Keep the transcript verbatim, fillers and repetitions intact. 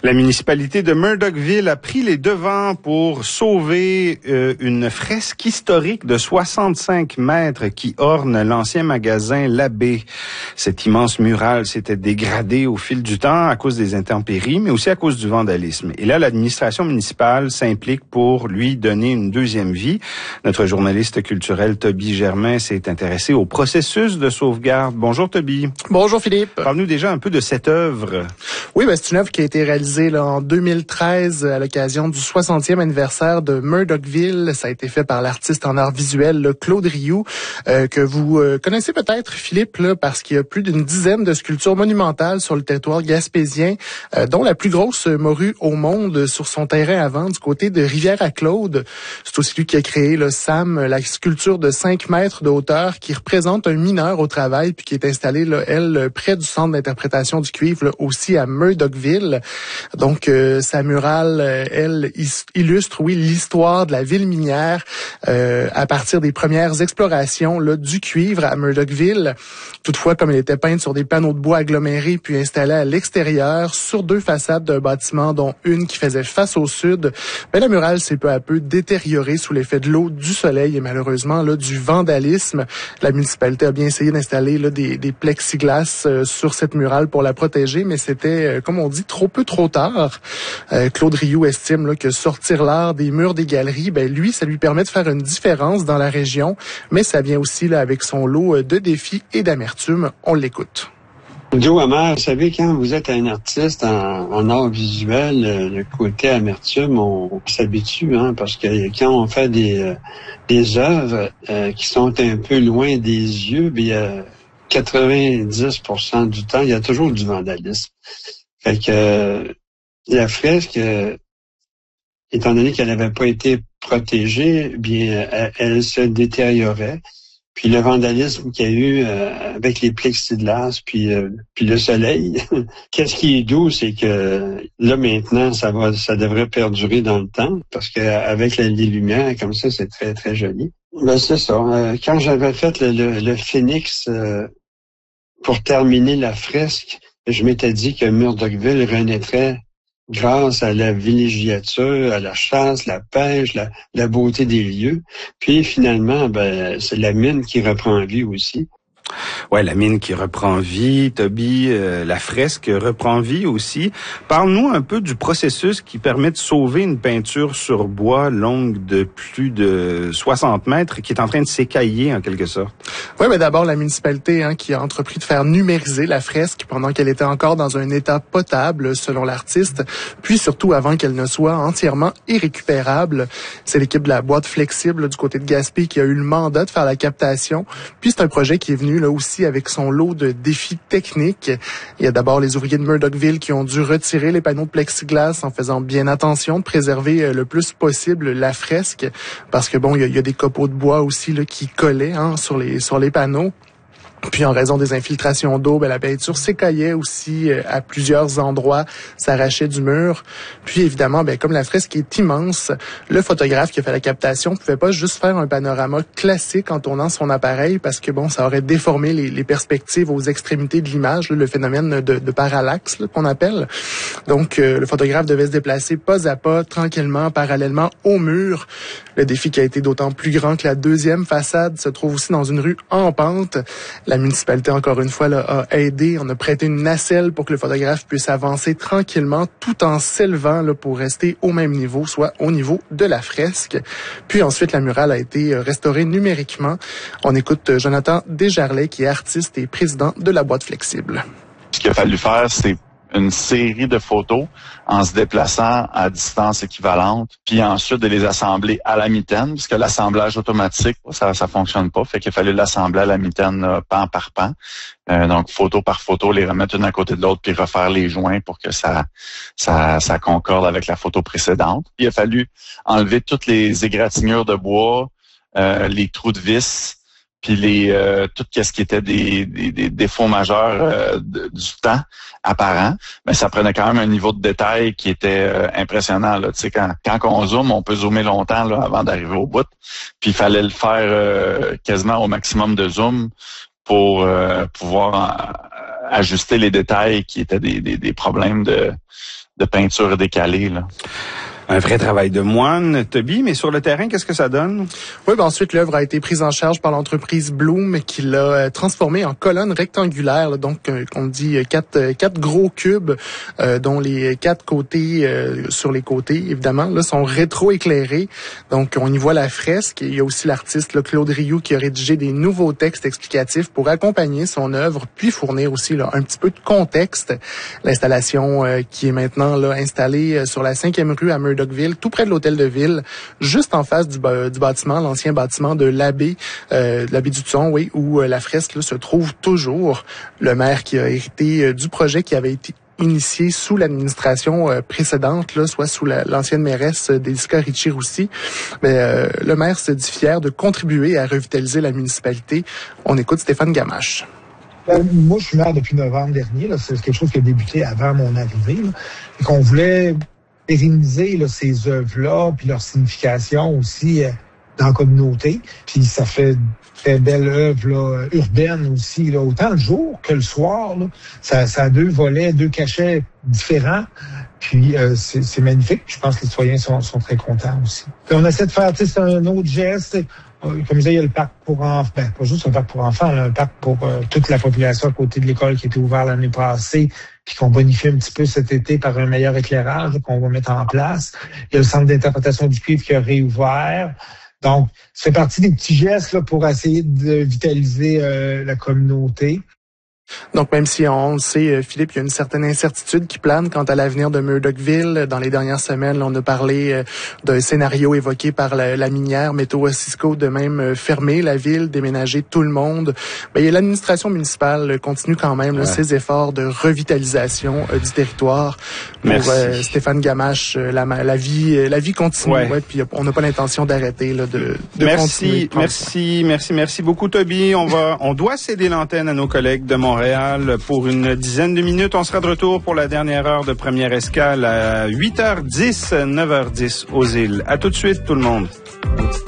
La municipalité de Murdochville a pris les devants pour sauver euh, une fresque historique de soixante-cinq mètres qui orne l'ancien magasin L'Abbé. Cet immense mural s'était dégradé au fil du temps à cause des intempéries, mais aussi à cause du vandalisme. Et là, l'administration municipale s'implique pour lui donner une deuxième vie. Notre journaliste culturel Toby Germain s'est intéressé au processus de sauvegarde. Bonjour Toby. Bonjour Philippe. Parle-nous déjà un peu de cette œuvre. Oui, ben, c'est une œuvre qui a été réalisée là, en deux mille treize à l'occasion du soixantième anniversaire de Murdochville. Ça a été fait par l'artiste en art visuel là, Claude Rioux, euh, que vous euh, connaissez peut-être, Philippe, là, parce qu'il y a plus d'une dizaine de sculptures monumentales sur le territoire gaspésien, euh, dont la plus grosse morue au monde sur son terrain avant, du côté de Rivière-à-Claude. C'est aussi lui qui a créé là, Sam, la sculpture de cinq mètres de hauteur qui représente un mineur au travail, puis qui est installée, là, elle, près du centre d'interprétation du cuivre, là, aussi à Murdochville. Donc, euh, sa murale, euh, elle, illustre, oui, l'histoire de la ville minière euh, à partir des premières explorations là, du cuivre à Murdochville. Toutefois, comme elle était peinte sur des panneaux de bois agglomérés puis installés à l'extérieur sur deux façades d'un bâtiment, dont une qui faisait face au sud, ben, la murale s'est peu à peu détériorée sous l'effet de l'eau, du soleil et malheureusement là, du vandalisme. La municipalité a bien essayé d'installer là, des, des plexiglas euh, sur cette murale pour la protéger, mais c'était, euh, comme on dit, trop peu trop tard. Euh, Claude Rioux estime là, que sortir l'art des murs des galeries, ben lui, ça lui permet de faire une différence dans la région, mais ça vient aussi là, avec son lot de défis et d'amertume. On l'écoute. Joe Hammer, vous savez, quand vous êtes un artiste en, en art visuel, le côté amertume, on, on s'habitue, hein, parce que quand on fait des, euh, des œuvres euh, qui sont un peu loin des yeux, bien, euh, quatre-vingt-dix pour cent du temps, il y a toujours du vandalisme. Fait que euh, la fresque, euh, étant donné qu'elle n'avait pas été protégée, bien, elle, elle se détériorait. Puis le vandalisme qu'il y a eu euh, avec les plexiglas, puis euh, puis le soleil. Qu'est-ce qui est doux, c'est que là maintenant, ça va, ça devrait perdurer dans le temps, parce que avec les lumières comme ça, c'est très très joli. Ben c'est ça. Euh, quand j'avais fait le, le, le phénix euh, pour terminer la fresque, je m'étais dit que Murdochville renaîtrait grâce à la villégiature, à la chasse, la pêche, la, la beauté des lieux. Puis finalement, ben, c'est la mine qui reprend vie aussi. Ouais, la mine qui reprend vie, Toby, euh, la fresque reprend vie aussi. Parle-nous un peu du processus qui permet de sauver une peinture sur bois longue de plus de soixante mètres qui est en train de s'écailler en quelque sorte. Oui, mais d'abord la municipalité hein, qui a entrepris de faire numériser la fresque pendant qu'elle était encore dans un état potable selon l'artiste, puis surtout avant qu'elle ne soit entièrement irrécupérable. C'est l'équipe de la boîte flexible du côté de Gaspé qui a eu le mandat de faire la captation. Puis c'est un projet qui est venu là aussi avec son lot de défis techniques. Il y a d'abord les ouvriers de Murdochville qui ont dû retirer les panneaux de plexiglas en faisant bien attention de préserver le plus possible la fresque, parce que bon, il y a, il y a des copeaux de bois aussi là qui collaient hein, sur les sur les panneaux. Puis en raison des infiltrations d'eau, ben, la peinture s'écaillait aussi euh, à plusieurs endroits, s'arrachait du mur. Puis évidemment, ben, comme la fresque est immense, le photographe qui a fait la captation ne pouvait pas juste faire un panorama classique en tournant son appareil parce que bon, ça aurait déformé les, les perspectives aux extrémités de l'image, là, le phénomène de, de parallaxe là, qu'on appelle. Donc euh, le photographe devait se déplacer pas à pas, tranquillement, parallèlement au mur. Le défi qui a été d'autant plus grand que la deuxième façade se trouve aussi dans une rue en pente. La municipalité, encore une fois, là, a aidé. On a prêté une nacelle pour que le photographe puisse avancer tranquillement tout en s'élevant là, pour rester au même niveau, soit au niveau de la fresque. Puis ensuite, la murale a été restaurée numériquement. On écoute Jonathan Desjarlais, qui est artiste et président de la boîte flexible. Ce qu'il a fallu faire, c'est une série de photos en se déplaçant à distance équivalente, puis ensuite de les assembler à la mitaine, puisque l'assemblage automatique, ça ça fonctionne pas, fait qu'il a fallu l'assembler à la mitaine là, pan par pan. Euh, donc photo par photo, les remettre une à côté de l'autre, puis refaire les joints pour que ça ça ça concorde avec la photo précédente. Il a fallu enlever toutes les égratignures de bois, euh, les trous de vis, puis les euh, tout ce qui était des, des, des défauts majeurs euh, de, du temps apparent, mais ça prenait quand même un niveau de détail qui était euh, impressionnant. Là. Tu sais, quand, quand on zoome, on peut zoomer longtemps là, avant d'arriver au bout. Puis il fallait le faire euh, quasiment au maximum de zoom pour euh, pouvoir en, ajuster les détails qui étaient des, des, des problèmes de de peinture décalée, là. Un vrai travail de moine, Toby, mais sur le terrain, qu'est-ce que ça donne? Oui, ben ensuite, l'œuvre a été prise en charge par l'entreprise Bloom qui l'a euh, transformée en colonne rectangulaire. Là, donc, euh, on dit quatre, euh, quatre gros cubes, euh, dont les quatre côtés, euh, sur les côtés, évidemment, là, sont rétro-éclairés. Donc, on y voit la fresque. Et il y a aussi l'artiste là, Claude Rioux qui a rédigé des nouveaux textes explicatifs pour accompagner son œuvre, puis fournir aussi là, un petit peu de contexte. L'installation euh, qui est maintenant là, installée euh, sur la cinquième rue à Murdochville, tout près de l'hôtel de ville, juste en face du, du bâtiment, l'ancien bâtiment de l'abbé, euh, de l'abbé du Thon, oui, où euh, la fresque là, se trouve toujours. Le maire qui a hérité euh, du projet qui avait été initié sous l'administration euh, précédente, là, soit sous la, l'ancienne mairesse euh, Déliska Ricci-Roussi. Mais euh, le maire se dit fier de contribuer à revitaliser la municipalité. On écoute Stéphane Gamache. Ben, moi, je suis maire depuis novembre dernier. Là, c'est quelque chose qui a débuté avant mon arrivée. Là, et qu'on voulait pérenniser là, ces œuvres-là, puis leur signification aussi euh, dans la communauté. Puis ça fait de très belles œuvres là, urbaines aussi, là, autant le jour que le soir. Là. Ça, ça a deux volets, deux cachets différents. Puis euh, c'est, c'est magnifique. Je pense que les citoyens sont, sont très contents aussi. Puis on essaie de faire un autre geste. Comme je disais, il y a le parc pour enfants, ben, pas juste un parc pour enfants, là, un parc pour euh, toute la population à côté de l'école qui était ouvert l'année passée, puis qu'on bonifie un petit peu cet été par un meilleur éclairage là, qu'on va mettre en place. Il y a le centre d'interprétation du cuivre qui a réouvert. Donc, ça fait partie des petits gestes là, pour essayer de vitaliser euh, la communauté. Donc, même si on le sait, Philippe, il y a une certaine incertitude qui plane quant à l'avenir de Murdochville. Dans les dernières semaines, on a parlé d'un scénario évoqué par la, la minière Météo Cisco de même fermer la ville, déménager tout le monde. Mais l'administration municipale continue quand même ouais. là, ses efforts de revitalisation euh, du territoire. Pour euh, Stéphane Gamache, la, la vie, la vie continue. Ouais. Ouais, puis on n'a pas l'intention d'arrêter là, de, de merci, continuer. De merci, merci, merci beaucoup, Toby. On va, on doit céder l'antenne à nos collègues de Montréal. Montréal pour une dizaine de minutes. On sera de retour pour la dernière heure de première escale à huit heures dix, neuf heures dix aux îles. À tout de suite, tout le monde.